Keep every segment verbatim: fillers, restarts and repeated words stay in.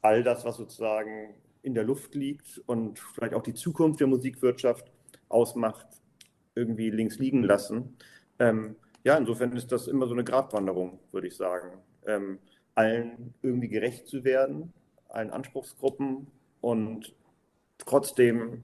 all das, was sozusagen in der Luft liegt und vielleicht auch die Zukunft der Musikwirtschaft ausmacht, irgendwie links liegen lassen. Ähm, ja, insofern ist das immer so eine Gratwanderung, würde ich sagen. Ähm, allen irgendwie gerecht zu werden, allen Anspruchsgruppen und trotzdem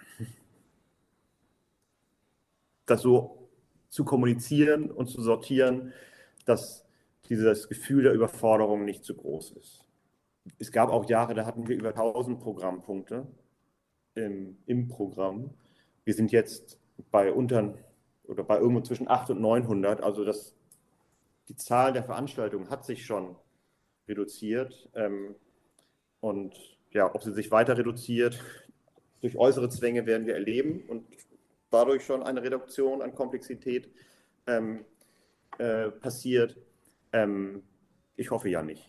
das so zu kommunizieren und zu sortieren, dass dieses Gefühl der Überforderung nicht zu groß ist. Es gab auch Jahre, da hatten wir über tausend Programmpunkte im, im Programm. Wir sind jetzt bei unter oder bei irgendwo zwischen achthundert und neunhundert. Also das, die Zahl der Veranstaltungen hat sich schon reduziert. Ähm, und ja, ob sie sich weiter reduziert, durch äußere Zwänge werden wir erleben und dadurch schon eine Reduktion an Komplexität ähm, äh, passiert. Ähm, ich hoffe ja nicht.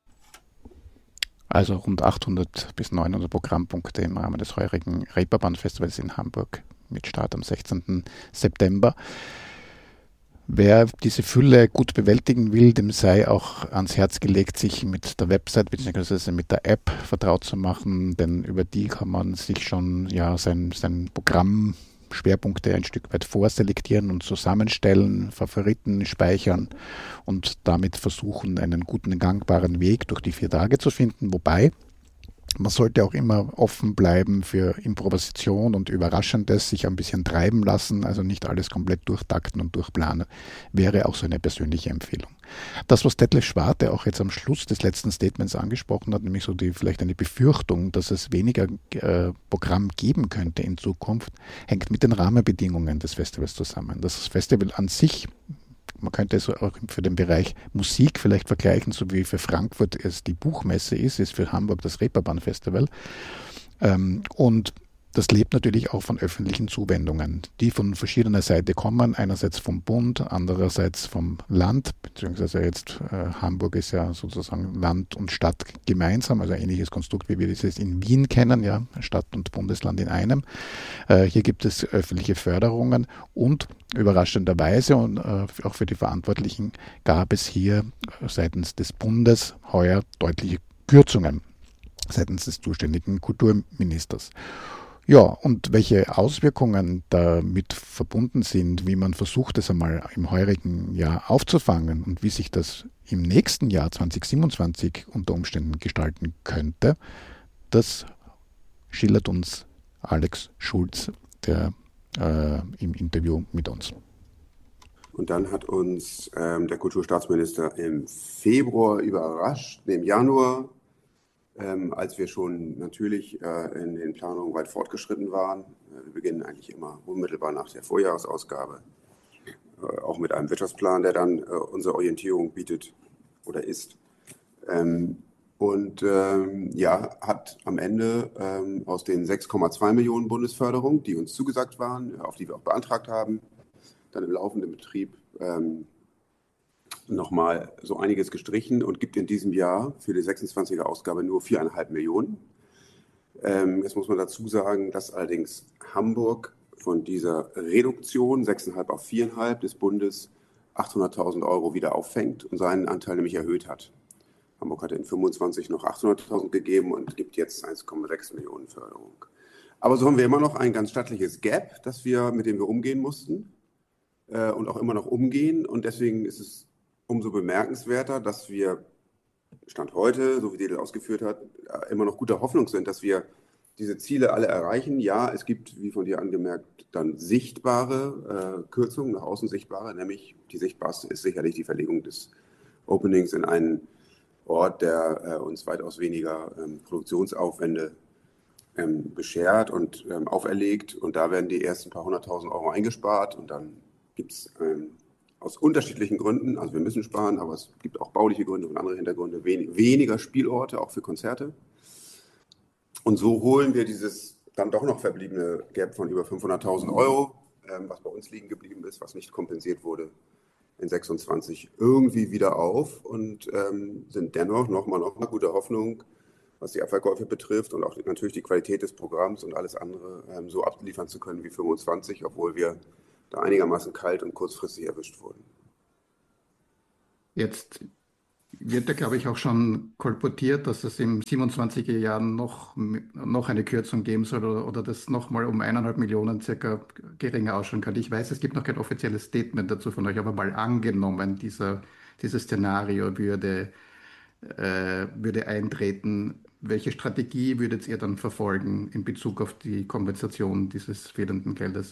Also rund achthundert bis neunhundert Programmpunkte im Rahmen des heurigen Reeperbahn-Festivals in Hamburg mit Start am sechzehnten September. Wer diese Fülle gut bewältigen will, dem sei auch ans Herz gelegt, sich mit der Website bzw. mit der App vertraut zu machen, denn über die kann man sich schon ja, sein, sein Programm Schwerpunkte ein Stück weit vorselektieren und zusammenstellen, Favoriten speichern und damit versuchen, einen guten, gangbaren Weg durch die vier Tage zu finden. Wobei, man sollte auch immer offen bleiben für Improvisation und Überraschendes, sich ein bisschen treiben lassen, also nicht alles komplett durchtakten und durchplanen, wäre auch so eine persönliche Empfehlung. Das, was Detlef Schwarte auch jetzt am Schluss des letzten Statements angesprochen hat, nämlich so die vielleicht eine Befürchtung, dass es weniger äh, Programm geben könnte in Zukunft, hängt mit den Rahmenbedingungen des Festivals zusammen. Das Festival an sich, man könnte es auch für den Bereich Musik vielleicht vergleichen, so wie für Frankfurt es die Buchmesse ist, ist für Hamburg das Reeperbahn-Festival. Ähm, und das lebt natürlich auch von öffentlichen Zuwendungen, die von verschiedener Seite kommen. Einerseits vom Bund, andererseits vom Land, beziehungsweise jetzt äh, Hamburg ist ja sozusagen Land und Stadt gemeinsam, also ein ähnliches Konstrukt, wie wir das jetzt in Wien kennen, ja, Stadt und Bundesland in einem. Äh, hier gibt es öffentliche Förderungen und überraschenderweise und äh, auch für die Verantwortlichen gab es hier seitens des Bundes heuer deutliche Kürzungen seitens des zuständigen Kulturministers. Ja, und welche Auswirkungen damit verbunden sind, wie man versucht, es einmal im heurigen Jahr aufzufangen und wie sich das im nächsten Jahr zwanzig siebenundzwanzig unter Umständen gestalten könnte, das schildert uns Alex Schulz, der äh, im Interview mit uns. Und dann hat uns ähm, der Kulturstaatsminister im Februar überrascht, im Januar, Ähm, als wir schon natürlich äh, in den Planungen weit fortgeschritten waren. Äh, wir beginnen eigentlich immer unmittelbar nach der Vorjahresausgabe, äh, auch mit einem Wirtschaftsplan, der dann äh, unsere Orientierung bietet oder ist. Ähm, und ähm, ja, hat am Ende ähm, aus den sechs Komma zwei Millionen Bundesförderung, die uns zugesagt waren, auf die wir auch beantragt haben, dann im laufenden Betrieb ähm, nochmal so einiges gestrichen und gibt in diesem Jahr für die sechsundzwanziger Ausgabe nur viereinhalb Millionen. Ähm, jetzt muss man dazu sagen, dass allerdings Hamburg von dieser Reduktion sechseinhalb auf viereinhalb des Bundes achthunderttausend Euro wieder auffängt und seinen Anteil nämlich erhöht hat. Hamburg hatte in fünfundzwanzig noch achthunderttausend gegeben und gibt jetzt eins Komma sechs Millionen Förderung. Aber so haben wir immer noch ein ganz stattliches Gap, das wir, mit dem wir umgehen mussten äh, und auch immer noch umgehen. Und deswegen ist es umso bemerkenswerter, dass wir Stand heute, so wie Dedel ausgeführt hat, immer noch guter Hoffnung sind, dass wir diese Ziele alle erreichen. Ja, es gibt, wie von dir angemerkt, dann sichtbare äh, Kürzungen, nach außen sichtbare, nämlich die sichtbarste ist sicherlich die Verlegung des Openings in einen Ort, der äh, uns weitaus weniger ähm, Produktionsaufwände ähm, beschert und ähm, auferlegt. Und da werden die ersten paar hunderttausend Euro eingespart und dann gibt es ähm, aus unterschiedlichen Gründen, also wir müssen sparen, aber es gibt auch bauliche Gründe und andere Hintergründe, wen, weniger Spielorte, auch für Konzerte. Und so holen wir dieses dann doch noch verbliebene Gap von über fünfhunderttausend Euro, ähm, was bei uns liegen geblieben ist, was nicht kompensiert wurde, in sechsundzwanzig irgendwie wieder auf und ähm, sind dennoch nochmal noch mal gute Hoffnung, was die Abverkäufe betrifft und auch natürlich die Qualität des Programms und alles andere ähm, so abliefern zu können wie fünfundzwanzig, obwohl wir da einigermaßen kalt und kurzfristig erwischt wurden. Jetzt Wird ja, glaube ich, auch schon kolportiert, dass es im siebenundzwanziger Jahren noch, noch eine Kürzung geben soll oder, oder das nochmal um eineinhalb Millionen circa geringer ausschauen könnte. Ich weiß, es gibt noch kein offizielles Statement dazu von euch, aber mal angenommen, dieser, dieses Szenario würde, äh, würde eintreten. Welche Strategie würdet ihr dann verfolgen in Bezug auf die Kompensation dieses fehlenden Geldes?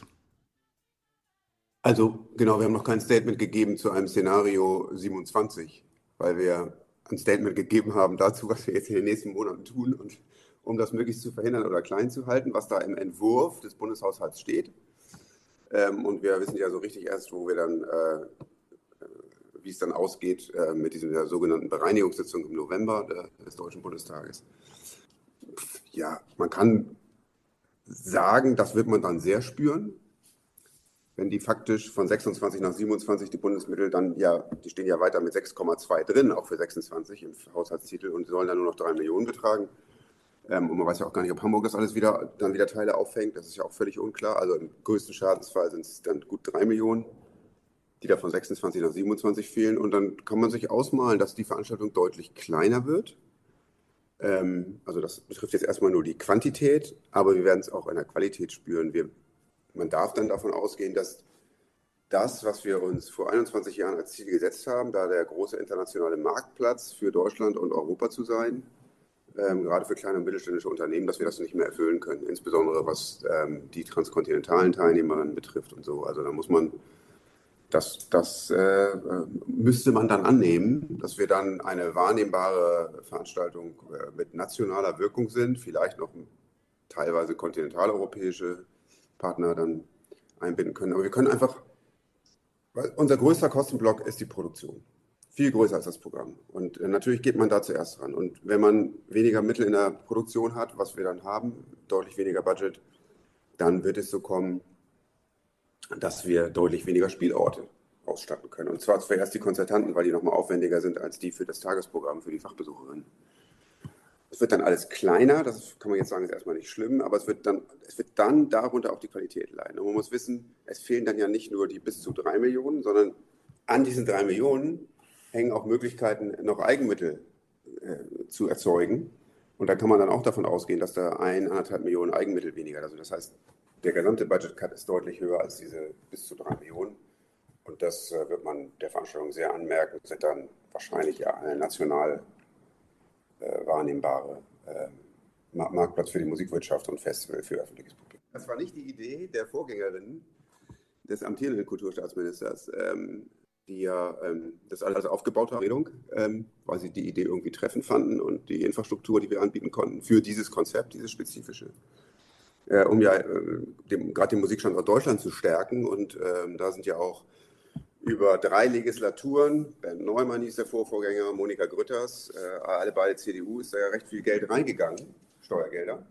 Also genau, wir haben noch kein Statement gegeben zu einem Szenario siebenundzwanzig, weil wir ein Statement gegeben haben dazu, was wir jetzt in den nächsten Monaten tun, und um das möglichst zu verhindern oder klein zu halten, was da im Entwurf des Bundeshaushalts steht. Ähm, und wir wissen ja so richtig erst, wo wir dann, äh, wie es dann ausgeht äh, mit dieser sogenannten Bereinigungssitzung im November der, des Deutschen Bundestages. Ja, man kann sagen, das wird man dann sehr spüren, wenn die faktisch von sechsundzwanzig nach siebenundzwanzig die Bundesmittel dann ja, die stehen ja weiter mit sechs Komma zwei drin, auch für sechsundzwanzig im Haushaltstitel, und sollen dann nur noch drei Millionen betragen. Ähm, und man weiß ja auch gar nicht, ob Hamburg das alles wieder, dann wieder Teile auffängt. Das ist ja auch völlig unklar. Also im größten Schadensfall sind es dann gut drei Millionen, die da von sechsundzwanzig nach siebenundzwanzig fehlen. Und dann kann man sich ausmalen, dass die Veranstaltung deutlich kleiner wird. Ähm, also das betrifft jetzt erstmal nur die Quantität, aber wir werden es auch in der Qualität spüren. Wir Man darf dann davon ausgehen, dass das, was wir uns vor einundzwanzig Jahren als Ziel gesetzt haben, da der große internationale Marktplatz für Deutschland und Europa zu sein, ähm, gerade für kleine und mittelständische Unternehmen, dass wir das nicht mehr erfüllen können, insbesondere was ähm, die transkontinentalen Teilnehmerinnen betrifft und so. Also da muss man, das, das äh, müsste man dann annehmen, dass wir dann eine wahrnehmbare Veranstaltung äh, mit nationaler Wirkung sind, vielleicht noch teilweise kontinentaleuropäische Partner dann einbinden können. Aber wir können einfach, weil unser größter Kostenblock ist die Produktion. Viel größer als das Programm. Und äh, natürlich geht man da zuerst ran. Und wenn man weniger Mittel in der Produktion hat, was wir dann haben, deutlich weniger Budget, dann wird es so kommen, dass wir deutlich weniger Spielorte ausstatten können. Und zwar zuerst die Konzertanten, weil die nochmal aufwendiger sind als die für das Tagesprogramm, für die Fachbesucherinnen. Es wird dann alles kleiner, das kann man jetzt sagen, ist erstmal nicht schlimm, aber es wird dann, es wird dann darunter auch die Qualität leiden. Und man muss wissen, es fehlen dann ja nicht nur die bis zu drei Millionen, sondern an diesen drei Millionen hängen auch Möglichkeiten, noch Eigenmittel äh, zu erzeugen. Und da kann man dann auch davon ausgehen, dass da ein, anderthalb Millionen Eigenmittel weniger da sind. Das heißt, der gesamte Budget-Cut ist deutlich höher als diese bis zu drei Millionen. Und das äh, wird man der Veranstaltung sehr anmerken. Es wird dann wahrscheinlich ja eine national Äh, wahrnehmbare äh, Marktplatz für die Musikwirtschaft und Festival für öffentliches Publikum. Das war nicht die Idee der Vorgängerin des amtierenden Kulturstaatsministers, ähm, die ja ähm, das alles aufgebaut haben, ähm, weil sie die Idee irgendwie treffend fanden und die Infrastruktur, die wir anbieten konnten, für dieses Konzept, dieses spezifische, äh, um ja äh, gerade den Musikstandort Deutschland zu stärken. Und ähm, da sind ja auch über drei Legislaturen, Bernd Neumann hieß der Vorvorgänger, Monika Grütters, äh, alle beide C D U, ist da ja recht viel Geld reingegangen, Steuergelder.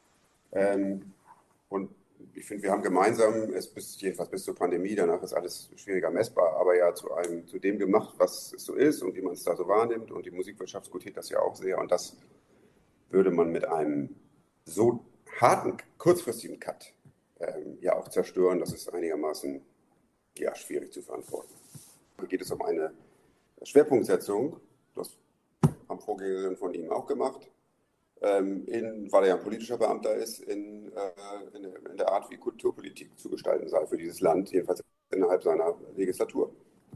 Ähm, und ich finde, wir haben gemeinsam, es bis, jedenfalls bis zur Pandemie, danach ist alles schwieriger messbar, aber ja zu, einem, zu dem gemacht, was es so ist und wie man es da so wahrnimmt. Und die Musikwirtschaft gutiert das ja auch sehr. Und das würde man mit einem so harten, kurzfristigen Cut ähm, ja auch zerstören, dass es einigermaßen ja, schwierig zu verantworten. Hier geht es um eine Schwerpunktsetzung, das haben Vorgängerinnen von ihm auch gemacht, ähm, in, weil er ja ein politischer Beamter ist, in, äh, in, der, in der Art, wie Kulturpolitik zu gestalten sei für dieses Land, jedenfalls innerhalb seiner Legislatur.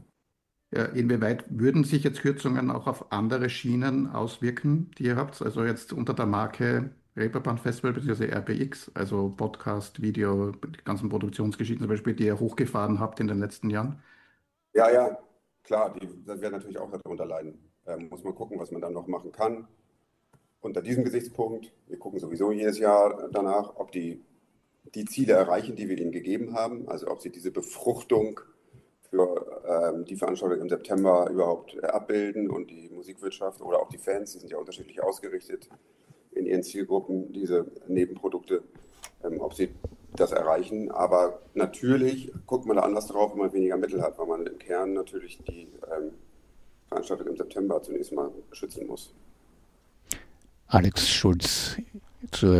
Ja, inwieweit würden sich jetzt Kürzungen auch auf andere Schienen auswirken, die ihr habt? Also jetzt unter der Marke Reeperbahn Festival bzw. R B X, also Podcast, Video, die ganzen Produktionsgeschichten zum Beispiel, die ihr hochgefahren habt in den letzten Jahren? Ja, ja, klar, die werden natürlich auch darunter leiden. Ähm, muss man gucken, was man dann noch machen kann. Unter diesem Gesichtspunkt, wir gucken sowieso jedes Jahr danach, ob die die Ziele erreichen, die wir ihnen gegeben haben, also ob sie diese Befruchtung für ähm, die Veranstaltung im September überhaupt äh, abbilden und die Musikwirtschaft oder auch die Fans, die sind ja unterschiedlich ausgerichtet in ihren Zielgruppen, diese Nebenprodukte, ähm, ob sie das erreichen. Aber natürlich guckt man da anders drauf, wenn man weniger Mittel hat, weil man im Kern natürlich die ähm, Veranstaltung im September zunächst mal schützen muss. Alex Schulz, zur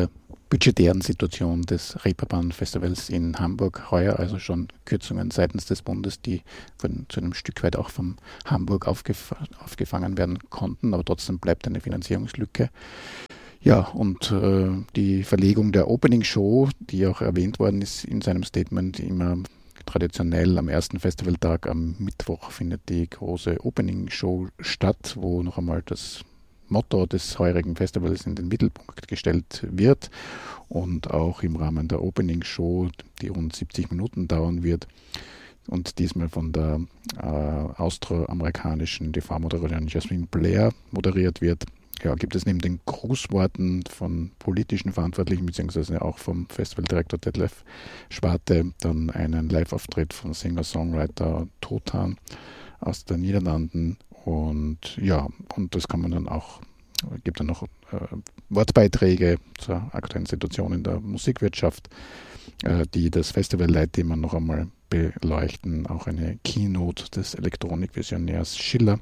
budgetären Situation des Reeperbahn-Festivals in Hamburg heuer, also schon Kürzungen seitens des Bundes, die von, zu einem Stück weit auch von Hamburg aufgef aufgefangen werden konnten, aber trotzdem bleibt eine Finanzierungslücke. Ja, und äh, die Verlegung der Opening Show, die auch erwähnt worden ist in seinem Statement, immer traditionell am ersten Festivaltag am Mittwoch findet die große Opening Show statt, wo noch einmal das Motto des heurigen Festivals in den Mittelpunkt gestellt wird und auch im Rahmen der Opening Show, die rund siebzig Minuten dauern wird und diesmal von der äh, austroamerikanischen T V-Moderatorin Jasmine Blair moderiert wird. Ja, gibt es neben den Grußworten von politischen Verantwortlichen beziehungsweise auch vom Festivaldirektor Detlef Schwarte dann einen Live-Auftritt von Singer-Songwriter Totan aus den Niederlanden. Und ja, und das kann man dann auch, gibt dann noch äh, Wortbeiträge zur aktuellen Situation in der Musikwirtschaft, äh, die das Festivalleitthema noch einmal beleuchten. Auch eine Keynote des Elektronikvisionärs Schiller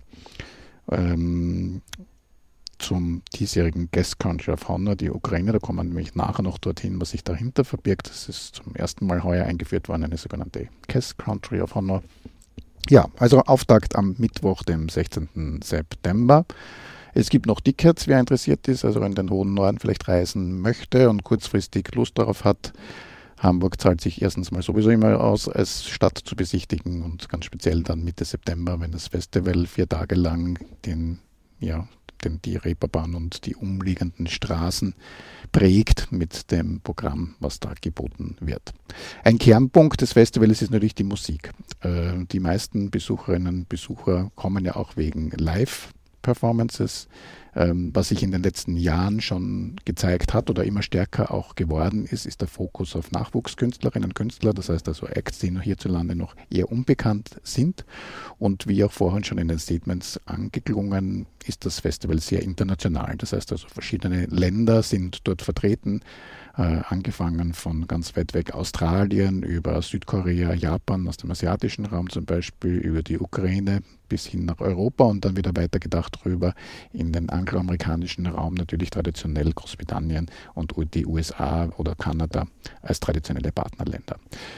ähm, zum diesjährigen Guest Country of Honor, die Ukraine. Da kommen wir nämlich nachher noch dorthin, was sich dahinter verbirgt. Das ist zum ersten Mal heuer eingeführt worden, eine sogenannte Guest Country of Honor. Ja, also Auftakt am Mittwoch, dem sechzehnten September. Es gibt noch Tickets, wer interessiert ist, also in den hohen Norden vielleicht reisen möchte und kurzfristig Lust darauf hat. Hamburg zahlt sich erstens mal sowieso immer aus, als Stadt zu besichtigen und ganz speziell dann Mitte September, wenn das Festival vier Tage lang den, ja, den, die Reeperbahn und die umliegenden Straßen prägt mit dem Programm, was da geboten wird. Ein Kernpunkt des Festivals ist natürlich die Musik. Äh, die meisten Besucherinnen und Besucher kommen ja auch wegen Live-Performances, ähm, was sich in den letzten Jahren schon gezeigt hat oder immer stärker auch geworden ist, ist der Fokus auf Nachwuchskünstlerinnen und Künstler, das heißt also Acts, die hierzulande noch eher unbekannt sind. Und wie auch vorhin schon in den Statements angeklungen, ist das Festival sehr international. Das heißt also verschiedene Länder sind dort vertreten, äh, angefangen von ganz weit weg Australien über Südkorea, Japan, aus dem asiatischen Raum zum Beispiel, über die Ukraine bis hin nach Europa und dann wieder weitergedacht rüber in den angloamerikanischen Raum, natürlich traditionell Großbritannien und die U S A oder Kanada als traditionelle Partnerländer.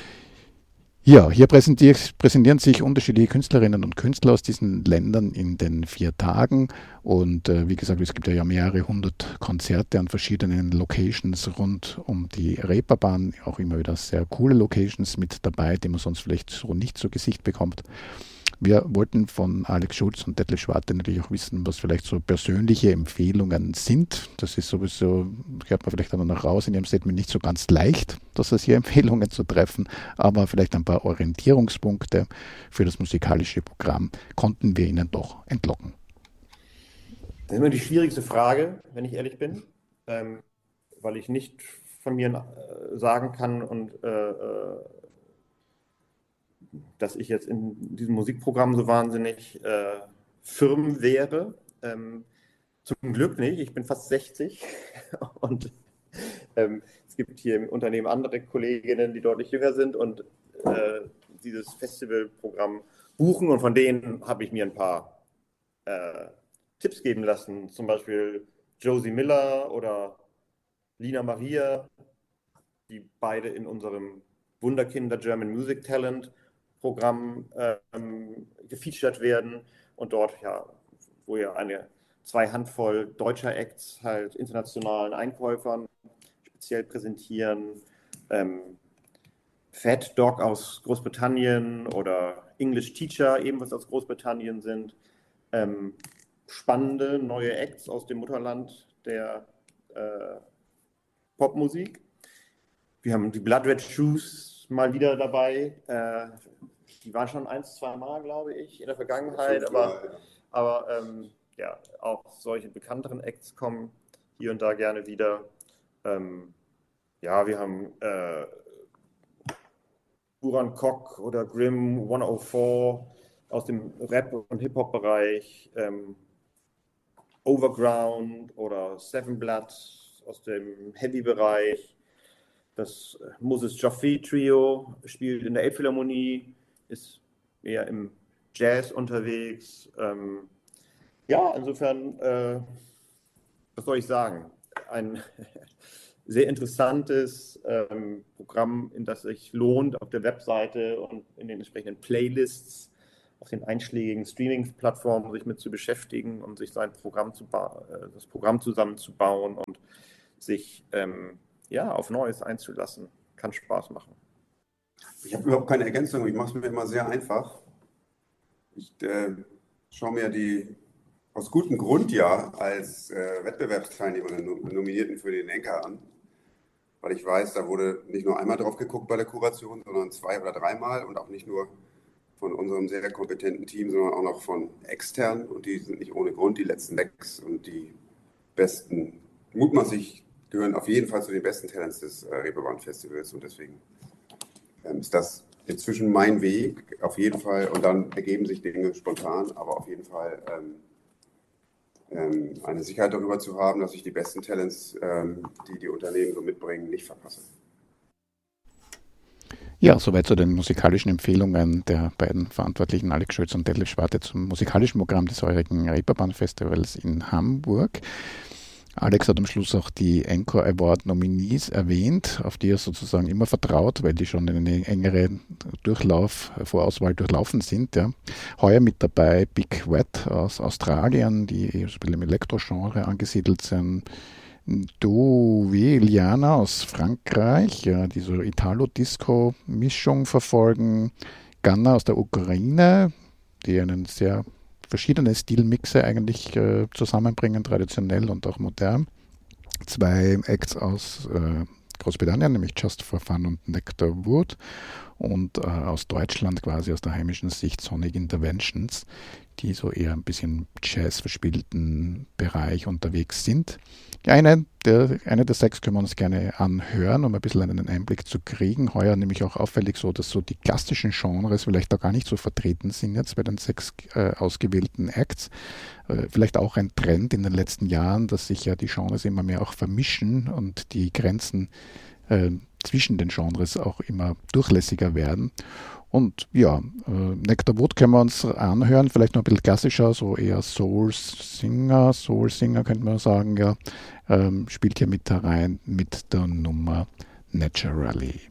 Ja, hier präsentieren sich unterschiedliche Künstlerinnen und Künstler aus diesen Ländern in den vier Tagen und äh, wie gesagt, es gibt ja mehrere hundert Konzerte an verschiedenen Locations rund um die Reeperbahn, auch immer wieder sehr coole Locations mit dabei, die man sonst vielleicht so nicht zu Gesicht bekommt. Wir wollten von Alex Schulz und Detlef Schwarte natürlich auch wissen, was vielleicht so persönliche Empfehlungen sind. Das ist sowieso, hört man vielleicht dann noch raus in Ihrem Statement, nicht so ganz leicht, dass es hier Empfehlungen zu treffen, aber vielleicht ein paar Orientierungspunkte für das musikalische Programm konnten wir Ihnen doch entlocken. Das ist immer die schwierigste Frage, wenn ich ehrlich bin, ähm, weil ich nicht von mir äh, sagen kann und äh, dass ich jetzt in diesem Musikprogramm so wahnsinnig äh, firm wäre. Ähm, zum Glück nicht, ich bin fast sechzig und ähm, es gibt hier im Unternehmen andere Kolleginnen, die deutlich jünger sind und äh, dieses Festivalprogramm buchen und von denen habe ich mir ein paar äh, Tipps geben lassen, zum Beispiel Josie Miller oder Lina Maria, die beide in unserem Wunderkinder German Music Talent Programm ähm, gefeatured werden und dort ja, wo ja eine zwei Handvoll deutscher Acts halt internationalen Einkäufern speziell präsentieren. Ähm, Fat Dog aus Großbritannien oder English Teacher ebenfalls aus Großbritannien sind. Ähm, spannende neue Acts aus dem Mutterland der äh, Popmusik. Wir haben die Blood Red Shoes mal wieder dabei. Äh, die waren schon ein, zwei Mal, glaube ich, in der Vergangenheit, aber, aber ähm, ja, auch solche bekannteren Acts kommen hier und da gerne wieder. Ähm, ja, wir haben äh, Buran Kok oder Grimm hundertvier aus dem Rap- und Hip-Hop-Bereich, ähm, Overground oder Seven Blood aus dem Heavy-Bereich. Das Moses Jaffe Trio spielt in der Elbphilharmonie, ist eher im Jazz unterwegs. Ähm, ja, insofern, äh, was soll ich sagen? Ein sehr interessantes ähm, Programm, in das sich lohnt, auf der Webseite und in den entsprechenden Playlists auf den einschlägigen Streaming-Plattformen sich mit zu beschäftigen und sich sein Programm zu ba- äh, das Programm zusammenzubauen und sich ähm, ja, auf Neues einzulassen. Kann Spaß machen. Ich habe überhaupt keine Ergänzung, ich mache es mir immer sehr einfach. Ich äh, schaue mir die aus gutem Grund ja als äh, Wettbewerbsteilnehmerin Nominierten für den Enker an, weil ich weiß, da wurde nicht nur einmal drauf geguckt bei der Kuration, sondern zwei oder dreimal und auch nicht nur von unserem sehr kompetenten Team, sondern auch noch von extern und die sind nicht ohne Grund die letzten sechs und die besten, mutmaßlich gehören auf jeden Fall zu den besten Talents des äh, Reeperbahn-Festivals und deswegen ähm, ist das inzwischen mein Weg, auf jeden Fall, und dann ergeben sich Dinge spontan, aber auf jeden Fall ähm, ähm, eine Sicherheit darüber zu haben, dass ich die besten Talents, ähm, die die Unternehmen so mitbringen, nicht verpasse. Ja, soweit zu den musikalischen Empfehlungen der beiden Verantwortlichen, Alex Schölz und Detlef Schwarte, zum musikalischen Programm des heurigen Reeperbahn-Festivals in Hamburg. Alex hat am Schluss auch die Encore Award Nominees erwähnt, auf die er sozusagen immer vertraut, weil die schon eine engere Durchlauf, Vorauswahl durchlaufen sind. Ja. Heuer mit dabei Big Wet aus Australien, die ein bisschen im Elektro-Genre angesiedelt sind. Dove Liana aus Frankreich, ja, die so Italo-Disco-Mischung verfolgen. Ganna aus der Ukraine, die einen sehr verschiedene Stilmixe eigentlich äh, zusammenbringen, traditionell und auch modern. Zwei Acts aus äh, Großbritannien, nämlich Just for Fun und Nectar Wood, und äh, aus Deutschland quasi aus der heimischen Sicht Sonic Interventions, die so eher ein bisschen Jazz verspielten Bereich unterwegs sind. Eine der, eine der sechs können wir uns gerne anhören, um ein bisschen einen Einblick zu kriegen. Heuer nämlich auch auffällig so, dass so die klassischen Genres vielleicht auch gar nicht so vertreten sind jetzt bei den sechs äh, ausgewählten Acts. Äh, vielleicht auch ein Trend in den letzten Jahren, dass sich ja die Genres immer mehr auch vermischen und die Grenzen äh, zwischen den Genres auch immer durchlässiger werden. Und ja, äh, Nectar Wood können wir uns anhören, vielleicht noch ein bisschen klassischer, so eher Soul-Singer, Soul-Singer könnte man sagen, ja, ähm, spielt hier mit herein mit der Nummer Naturally.